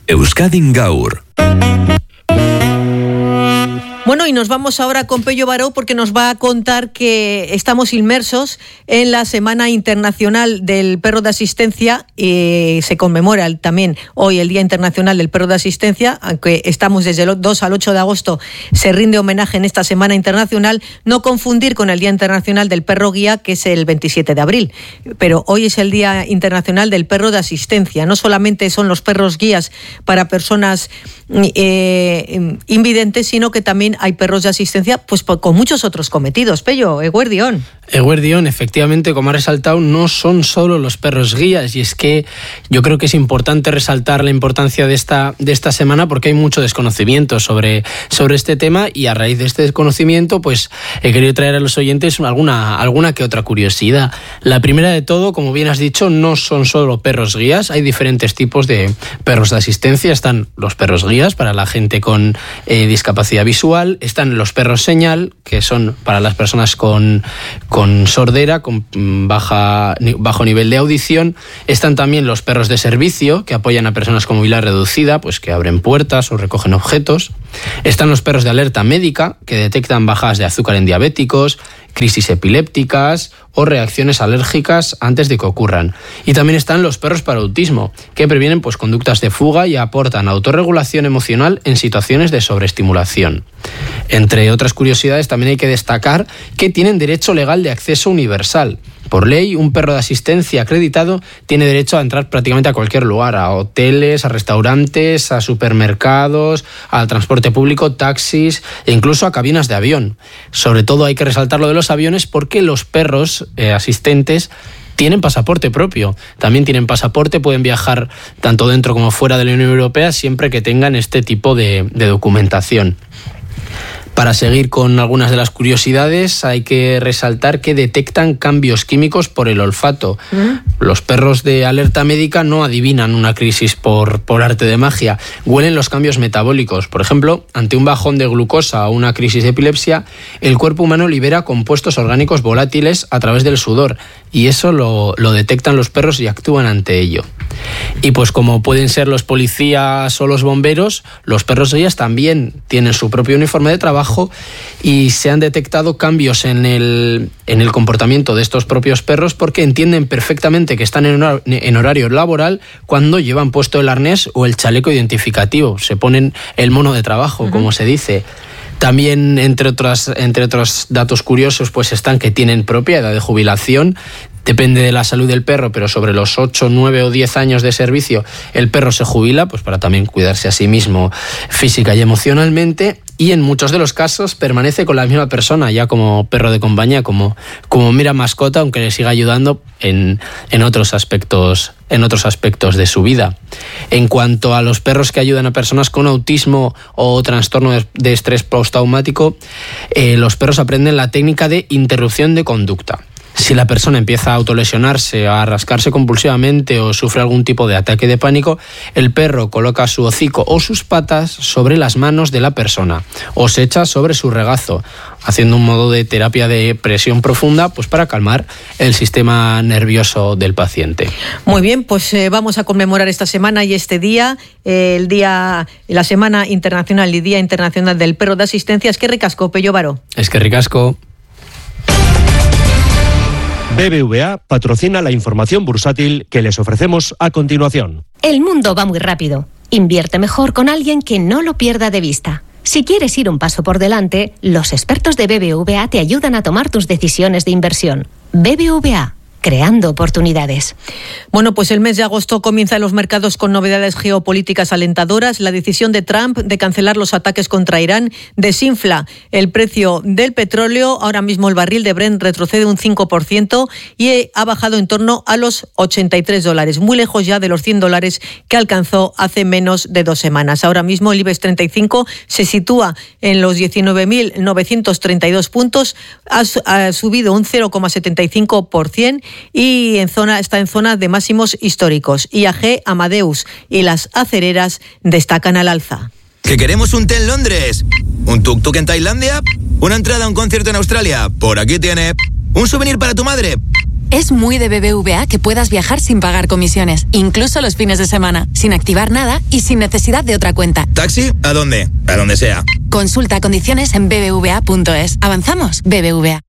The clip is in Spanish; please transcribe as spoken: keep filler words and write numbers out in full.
Euskadin Gaur. Bueno, y nos vamos ahora con Pello Baró porque nos va a contar que estamos inmersos en la Semana Internacional del Perro de Asistencia y se conmemora también hoy el Día Internacional del Perro de Asistencia, aunque estamos desde el dos al ocho de agosto, se rinde homenaje en esta Semana Internacional, no confundir con el Día Internacional del Perro Guía, que es el veintisiete de abril, pero hoy es el Día Internacional del Perro de Asistencia. No solamente son los perros guías para personas eh, invidentes, sino que también hay perros de asistencia pues con muchos otros cometidos. Pello, Eguerdión. Eguerdión, efectivamente, como ha resaltado, no son solo los perros guías, y es que yo creo que es importante resaltar la importancia de esta, de esta semana porque hay mucho desconocimiento sobre, sobre este tema, y a raíz de este desconocimiento pues he querido traer a los oyentes alguna, alguna que otra curiosidad. La primera de todo, como bien has dicho, no son solo perros guías, hay diferentes tipos de perros de asistencia. Están los perros guías para la gente con eh, discapacidad visual, están los perros señal, que son para las personas con, con sordera, con baja, bajo nivel de audición. Están también los perros de servicio, que apoyan a personas con movilidad reducida, pues que abren puertas o recogen objetos. Están los perros de alerta médica, que detectan bajadas de azúcar en diabéticos, crisis epilépticas o reacciones alérgicas antes de que ocurran. Y también están los perros para autismo, que previenen pues, conductas de fuga y aportan autorregulación emocional en situaciones de sobreestimulación. Entre otras curiosidades, también hay que destacar que tienen derecho legal de acceso universal. Por ley, un perro de asistencia acreditado tiene derecho a entrar prácticamente a cualquier lugar, a hoteles, a restaurantes, a supermercados, al transporte público, taxis e incluso a cabinas de avión. Sobre todo hay que resaltar lo de los aviones porque los perros eh, asistentes tienen pasaporte propio. También tienen pasaporte, pueden viajar tanto dentro como fuera de la Unión Europea siempre que tengan este tipo de, de documentación. Para seguir con algunas de las curiosidades, hay que resaltar que detectan cambios químicos por el olfato. ¿Mm? Los perros de alerta médica no adivinan una crisis por, por arte de magia. Huelen los cambios metabólicos. Por ejemplo, ante un bajón de glucosa o una crisis de epilepsia, el cuerpo humano libera compuestos orgánicos volátiles a través del sudor, y eso lo, lo detectan los perros y actúan ante ello. Y pues como pueden ser los policías o los bomberos, los perros guías también tienen su propio uniforme de trabajo, y se han detectado cambios en el, en el comportamiento de estos propios perros porque entienden perfectamente que están en, hor- en horario laboral cuando llevan puesto el arnés o el chaleco identificativo, se ponen el mono de trabajo, uh-huh. como se dice. También, entre otras, entre otros datos curiosos, pues están que tienen propia edad de jubilación. Depende de la salud del perro, pero sobre los ocho, nueve o diez años de servicio el perro se jubila, pues para también cuidarse a sí mismo física y emocionalmente, y en muchos de los casos permanece con la misma persona ya como perro de compañía, como, como mera mascota, aunque le siga ayudando en, en otros aspectos, en otros aspectos de su vida. En cuanto a los perros que ayudan a personas con autismo o trastorno de, de estrés postraumático, eh, los perros aprenden la técnica de interrupción de conducta. Si la persona empieza a autolesionarse, a rascarse compulsivamente o sufre algún tipo de ataque de pánico, el perro coloca su hocico o sus patas sobre las manos de la persona o se echa sobre su regazo, haciendo un modo de terapia de presión profunda pues para calmar el sistema nervioso del paciente. Muy bien, pues eh, vamos a conmemorar esta semana y este día, eh, el día, la Semana Internacional y Día Internacional del Perro de Asistencia. Es que ricasco, Pello Baró. Es que ricasco. B B V A patrocina la información bursátil que les ofrecemos a continuación. El mundo va muy rápido. Invierte mejor con alguien que no lo pierda de vista. Si quieres ir un paso por delante, los expertos de B B V A te ayudan a tomar tus decisiones de inversión. B B V A, creando oportunidades. Bueno, pues el mes de agosto comienza en los mercados con novedades geopolíticas alentadoras. La decisión de Trump de cancelar los ataques contra Irán desinfla el precio del petróleo. Ahora mismo el barril de Brent retrocede un cinco por ciento y ha bajado en torno a los ochenta y tres dólares, muy lejos ya de los cien dólares que alcanzó hace menos de dos semanas. Ahora mismo el IBEX treinta y cinco se sitúa en los diecinueve mil novecientos treinta y dos puntos, ha, ha subido un cero coma setenta y cinco por ciento y en zona, está en zona de máximos históricos. I A G, Amadeus y las acereras destacan al alza. ¿Que queremos un té en Londres? ¿Un tuk-tuk en Tailandia? ¿Una entrada a un concierto en Australia? Por aquí tiene. ¿Un souvenir para tu madre? Es muy de B B V A que puedas viajar sin pagar comisiones, incluso los fines de semana, sin activar nada y sin necesidad de otra cuenta. ¿Taxi? ¿A dónde? A donde sea. Consulta condiciones en b b v a punto es. ¿Avanzamos? B B V A.